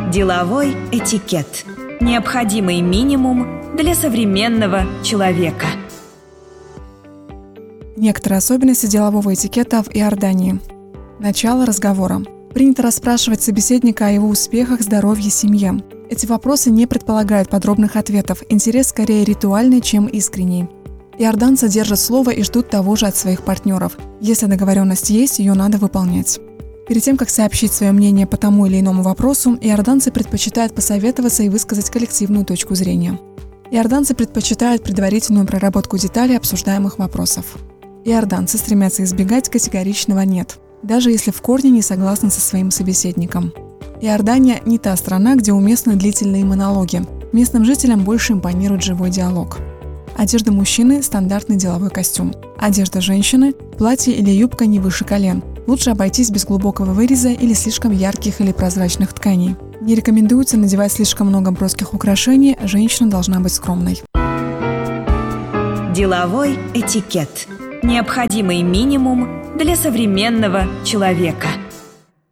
Деловой этикет. Необходимый минимум для современного человека. Некоторые особенности делового этикета в Иордании. Начало разговора. Принято расспрашивать собеседника о его успехах, здоровье, семье. Эти вопросы не предполагают подробных ответов, интерес скорее ритуальный, чем искренний. Иорданцы держат слово и ждут того же от своих партнеров. Если договоренность есть, ее надо выполнять. Перед тем, как сообщить свое мнение по тому или иному вопросу, иорданцы предпочитают посоветоваться и высказать коллективную точку зрения. Иорданцы предпочитают предварительную проработку деталей обсуждаемых вопросов. Иорданцы стремятся избегать категоричного «нет», даже если в корне не согласны со своим собеседником. Иордания не та страна, где уместны длительные монологи. Местным жителям больше импонирует живой диалог. Одежда мужчины – стандартный деловой костюм. Одежда женщины – платье или юбка не выше колен. Лучше обойтись без глубокого выреза или слишком ярких или прозрачных тканей. Не рекомендуется надевать слишком много броских украшений, женщина должна быть скромной. Деловой этикет. Необходимый минимум для современного человека.